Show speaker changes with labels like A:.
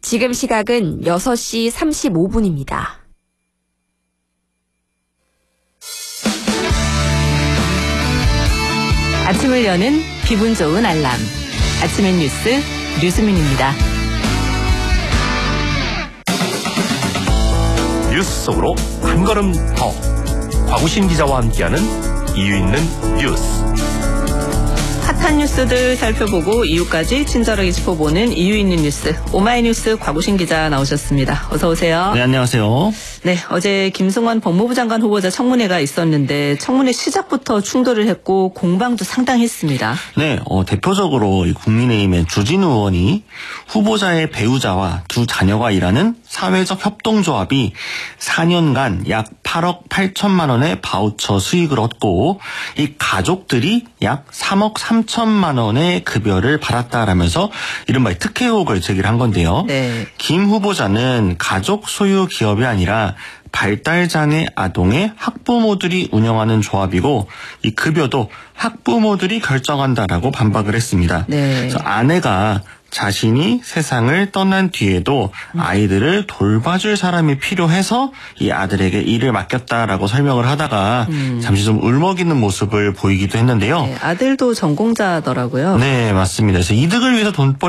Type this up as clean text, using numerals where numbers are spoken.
A: 지금 시각은 6시 35분입니다.
B: 아침을 여는 기분 좋은 알람. 아침의 뉴스 류수민입니다.
C: 뉴스 속으로 한 걸음 더. 곽우신 기자와 함께하는 이유 있는 뉴스.
B: 핫한 뉴스들 살펴보고 이유까지 친절하게 짚어보는 이유 있는 뉴스. 오마이뉴스 곽우신 기자 나오셨습니다. 어서 오세요.
D: 네, 안녕하세요.
B: 네, 어제 김승환 법무부 장관 후보자 청문회가 있었는데 청문회 시작부터 충돌을 했고 공방도 상당했습니다.
D: 네, 대표적으로 국민의힘의 주진우 의원이 후보자의 배우자와 두 자녀가 일하는 사회적 협동조합이 4년간 약 8억 8천만 원의 바우처 수익을 얻고 이 가족들이 약 3억 3천만 원의 급여를 받았다라면서 이른바 특혜 의혹을 제기를 한 건데요.
B: 네.
D: 김 후보자는 가족 소유 기업이 아니라 발달장애 아동의 학부모들이 운영하는 조합이고 이 급여도 학부모들이 결정한다라고 반박을 했습니다.
B: 네.
D: 그래서 아내가 자신이 세상을 떠난 뒤에도 아이들을 돌봐줄 사람이 필요해서 이 아들에게 일을 맡겼다라고 설명을 하다가 잠시 좀 울먹이는 모습을 보이기도 했는데요.
B: 네, 아들도 전공자더라고요.
D: 네, 맞습니다. 그래서 이득을 위해서 돈벌이